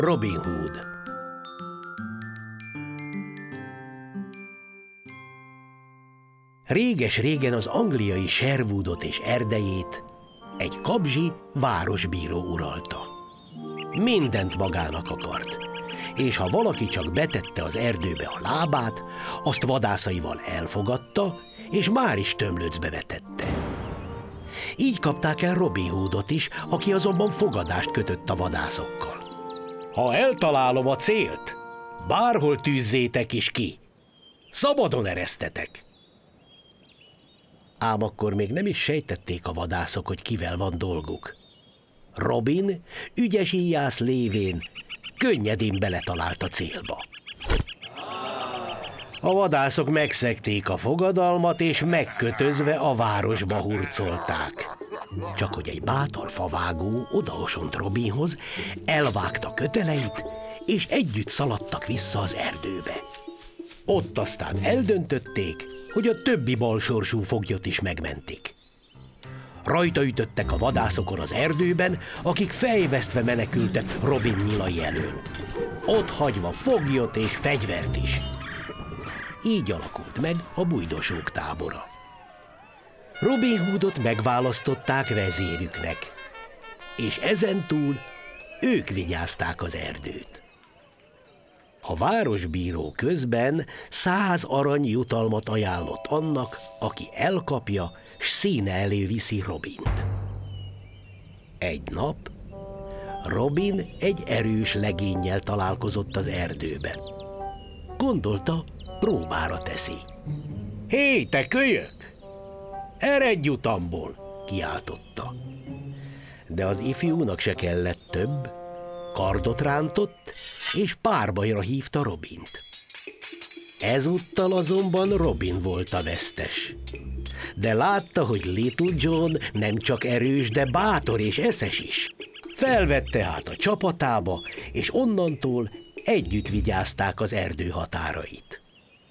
Robin Hood. Réges-régen az angliai Sherwoodot és erdejét egy kabzsi városbíró uralta. Mindent magának akart, és ha valaki csak betette az erdőbe a lábát, azt vadászaival elfogadta, és már is tömlöcbe vetette. Így kapták el Robin Hoodot is, aki azonban fogadást kötött a vadászokkal. Ha eltalálom a célt, bárhol tűzzétek is ki, szabadon eresztetek. Ám akkor még nem is sejtették a vadászok, hogy kivel van dolguk. Robin, ügyes íjász lévén, könnyedén beletalált a célba. A vadászok megszegték a fogadalmat, és megkötözve a városba hurcolták. Csak hogy egy bátor favágó odaosont Robinhoz, elvágta köteleit, és együtt szaladtak vissza az erdőbe. Ott aztán eldöntötték, hogy a többi balsorsú foglyot is megmentik. Rajta ütöttek a vadászokon az erdőben, akik fejvesztve menekültek Robin nyilai elől. Ott hagyva foglyot és fegyvert is. Így alakult meg a bujdosók tábora. Robin Hoodot megválasztották vezérüknek, és ezentúl ők vigyázták az erdőt. A városbíró közben 100 arany jutalmat ajánlott annak, aki elkapja, s színe elé viszi Robint. Egy nap Robin egy erős legénnyel találkozott az erdőben. Gondolta, próbára teszi. Hé, te kölyök! Eredj utamból! Kiáltotta. De az ifjúnak se kellett több, kardot rántott, és párbajra hívta Robint. Ezúttal azonban Robin volt a vesztes. De látta, hogy Little John nem csak erős, de bátor és eszes is. Felvette át a csapatába, és onnantól együtt vigyázták az erdő határait.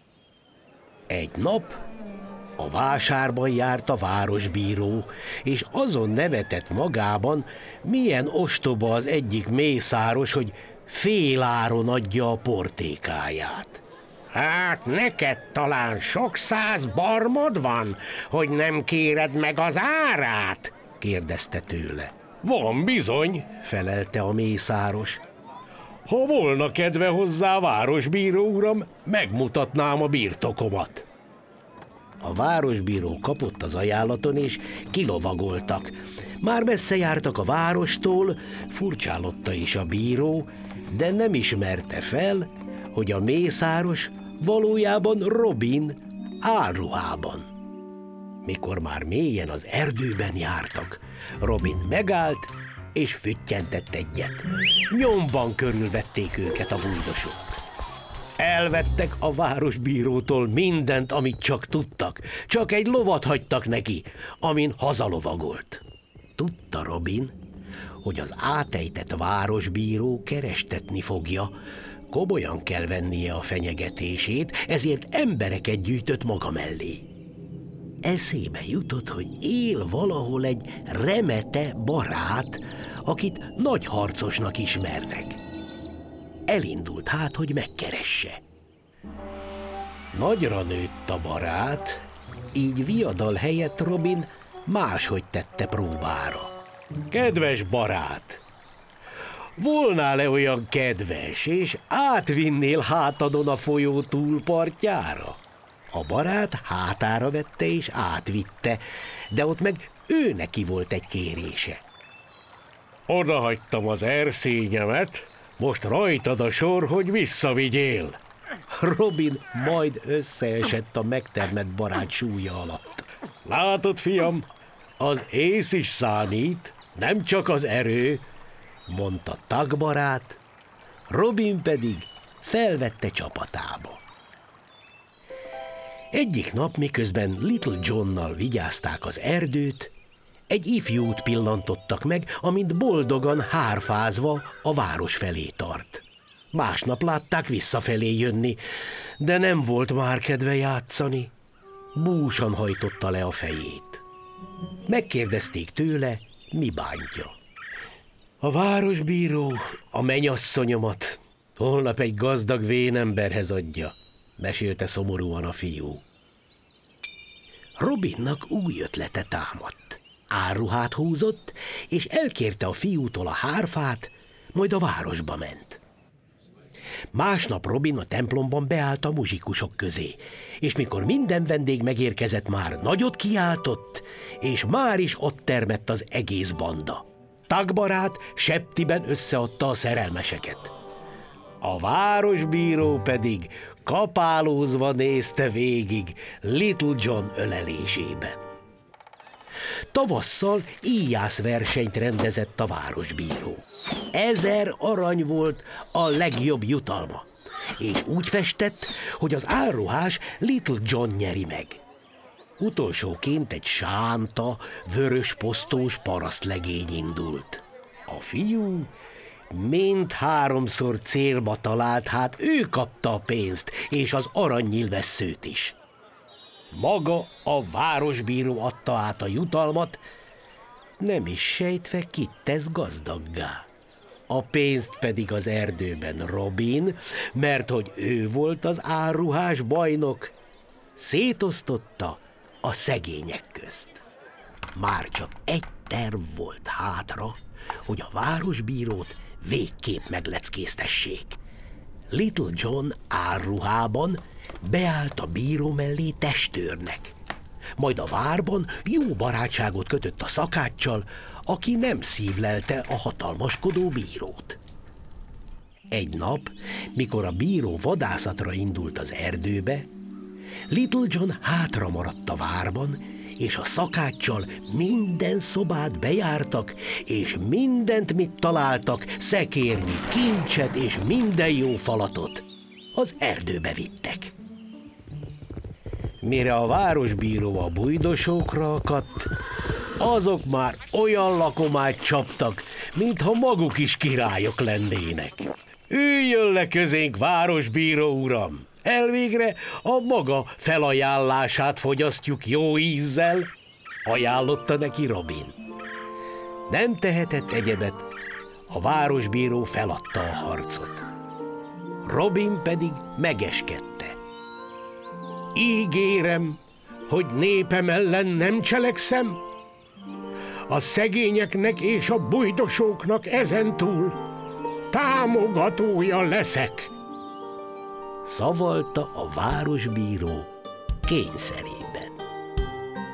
Egy nap a vásárban járt a városbíró, és azon nevetett magában, milyen ostoba az egyik mészáros, hogy féláron adja a portékáját. Hát neked talán sok 100 barmod van, hogy nem kéred meg az árát? Kérdezte tőle. Van bizony, felelte a mészáros. Ha volna kedve hozzá, városbíró uram, megmutatnám a birtokomat. A városbíró kapott az ajánlaton, és kilovagoltak. Már messze jártak a várostól, furcsálotta is a bíró, de nem ismerte fel, hogy a mészáros valójában Robin álruhában. Mikor már mélyen az erdőben jártak, Robin megállt, és füttyentett egyet. Nyomban körülvették őket a bujdosók. Elvettek a városbírótól mindent, amit csak tudtak, csak egy lovat hagytak neki, amin hazalovagolt. Tudta Robin, hogy az átejtett városbíró kerestetni fogja, komolyan kell vennie a fenyegetését, ezért embereket gyűjtött maga mellé. Eszébe jutott, hogy él valahol egy remete barát, akit nagy harcosnak ismernek. Elindult hát, hogy megkeresse. Nagyra nőtt a barát, így viadal helyett Robin máshogy tette próbára. Kedves barát, volnál-e olyan kedves, és átvinnél hátadon a folyó túlpartjára? A barát hátára vette és átvitte, de ott meg ő neki volt egy kérése. Oda hagytam az erszényemet, most rajtad a sor, hogy visszavigyél. Robin majd összeesett a megtermett barát súlya alatt. Látod, fiam, az ész is számít, nem csak az erő, mondta Tag barát, Robin pedig felvette csapatába. Egyik nap, miközben Little Johnnal vigyázták az erdőt, egy ifjút pillantottak meg, amint boldogan hárfázva a város felé tart. Másnap látták visszafelé jönni, de nem volt már kedve játszani. Búsan hajtotta le a fejét. Megkérdezték tőle, mi bántja. A városbíró a mennyasszonyomat holnap egy gazdag vénemberhez adja, mesélte szomorúan a fiú. Robinnak új ötlete támadt. Árruhát húzott, és elkérte a fiútól a hárfát, majd a városba ment. Másnap Robin a templomban beállt a muzsikusok közé, és mikor minden vendég megérkezett, már nagyot kiáltott, és már is ott termett az egész banda. Tagbarát septiben összeadta a szerelmeseket. A városbíró pedig kapálózva nézte végig Little John ölelésében. Tavasszal íjászversenyt rendezett a városbíró. 1000 arany volt a legjobb jutalma, és úgy festett, hogy az árruhás Little John nyeri meg. Utolsóként egy sánta, vörös posztós parasztlegény indult. A fiú mind 3-szor célba talált, hát ő kapta a pénzt és az aranynyilvesszőt is. Maga a városbíró adta át a jutalmat, nem is sejtve kit tesz gazdaggá. A pénzt pedig az erdőben Robin, mert hogy ő volt az árruhás bajnok, szétosztotta a szegények közt. Már csak egy terv volt hátra, hogy a városbírót végképp megleckéztessék. Little John árruhában beállt a bíró mellé testőrnek, majd a várban jó barátságot kötött a szakáccsal, aki nem szívlelte a hatalmaskodó bírót. Egy nap, mikor a bíró vadászatra indult az erdőbe, Little John hátra maradt a várban, és a szakáccsal minden szobát bejártak, és mindent, mit találtak, szekérnyi, kincset és minden jó falatot az erdőbe vittek. Mire a városbíró a bujdosókra akadt, azok már olyan lakomát csaptak, mintha maguk is királyok lennének. Üljön le közénk, városbíró uram! Elvégre a maga felajánlását fogyasztjuk jó ízzel, ajánlotta neki Robin. Nem tehetett egyebet, a városbíró feladta a harcot. Robin pedig megeskedte. Ígérem, hogy népem ellen nem cselekszem, a szegényeknek és a bujdosóknak ezentúl támogatója leszek, szavalta a városbíró kényszerében.